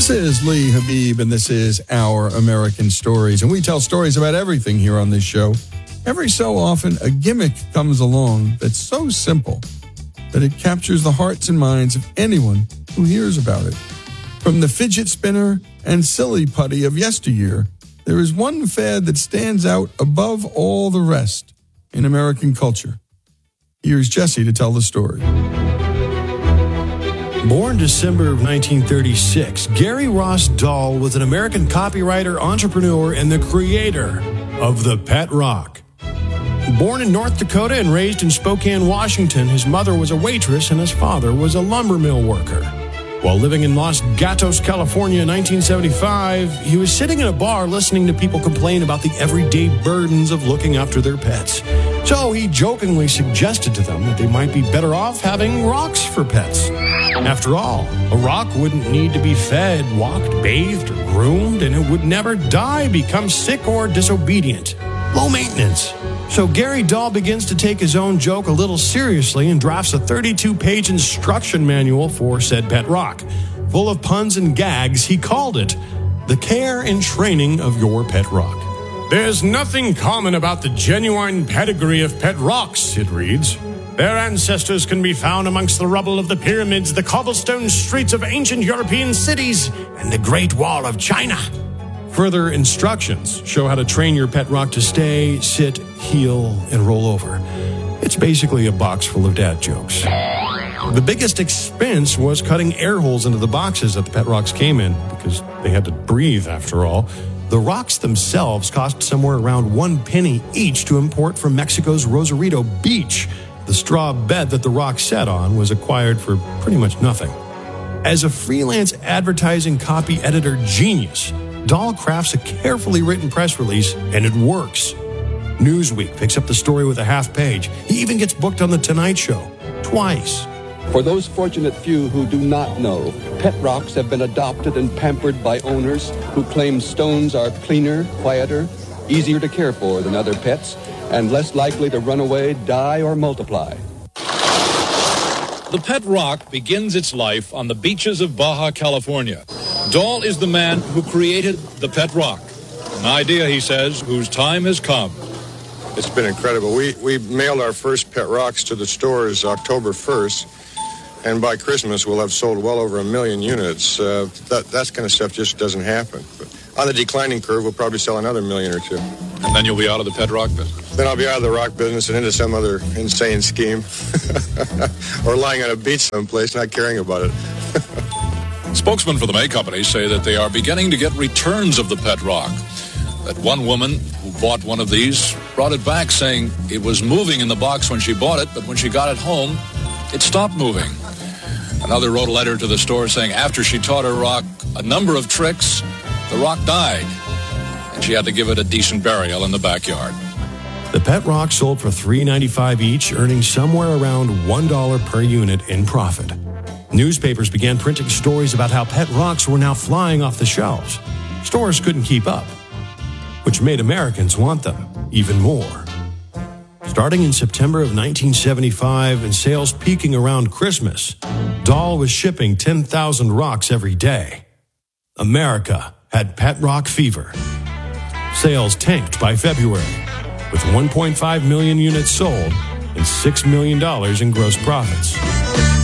This is Lee Habib, and this is Our American Stories. And we tell stories about everything here on this show. Every so often, a gimmick comes along that's so simple that it captures the hearts and minds of anyone who hears about it. From the fidget spinner and silly putty of yesteryear, there is one fad that stands out above all the rest in American culture. Here's Jesse to tell the story. Born December of 1936, Gary Ross Dahl was an American copywriter, entrepreneur, and the creator of the Pet Rock. Born in North Dakota and raised in Spokane, Washington, his mother was a waitress and his father was a lumber mill worker. While living in Los Gatos, California in 1975, he was sitting in a bar listening to people complain about the everyday burdens of looking after their pets. So he jokingly suggested to them that they might be better off having rocks for pets. After all, a rock wouldn't need to be fed, walked, bathed, or groomed, and it would never die, become sick, or disobedient. Low maintenance. So Gary Dahl begins to take his own joke a little seriously and drafts a 32-page instruction manual for said pet rock. Full of puns and gags, he called it The Care and Training of Your Pet Rock. There's nothing common about the genuine pedigree of pet rocks, it reads. Their ancestors can be found amongst the rubble of the pyramids, the cobblestone streets of ancient European cities, and the Great Wall of China. Further instructions show how to train your pet rock to stay, sit, heel, and roll over. It's basically a box full of dad jokes. The biggest expense was cutting air holes into the boxes that the pet rocks came in, because they had to breathe after all. The rocks themselves cost somewhere around 1 penny each to import from Mexico's Rosarito Beach. The straw bed that the rock sat on was acquired for pretty much nothing. As a freelance advertising copy editor genius, Dahl crafts a carefully written press release, and it works. Newsweek picks up the story with a half page. He even gets booked on The Tonight Show twice. For those fortunate few who do not know, pet rocks have been adopted and pampered by owners who claim stones are cleaner, quieter, easier to care for than other pets, and less likely to run away, die, or multiply. The pet rock begins its life on the beaches of Baja California. Dahl is the man who created the pet rock, an idea, he says, whose time has come. It's been incredible. We mailed our first pet rocks to the stores October 1st, and by Christmas we'll have sold well over 1 million units. That kind of stuff just doesn't happen. But on the declining curve, we'll probably sell another 1 million or 2. And then you'll be out of the pet rock business. Then I'll be out of the rock business and into some other insane scheme. Or lying on a beach someplace, not caring about it. Spokesmen for the May Company say that they are beginning to get returns of the pet rock. That one woman who bought one of these brought it back saying it was moving in the box when she bought it, but when she got it home, it stopped moving. Another wrote a letter to the store saying after she taught her rock a number of tricks, the rock died, and she had to give it a decent burial in the backyard. The pet rock sold for $3.95 each, earning somewhere around $1 per unit in profit. Newspapers began printing stories about how pet rocks were now flying off the shelves. Stores couldn't keep up, which made Americans want them even more. Starting in September of 1975 and sales peaking around Christmas, Dahl was shipping 10,000 rocks every day. America had pet rock fever. Sales tanked by February, with 1.5 million units sold and $6 million in gross profits.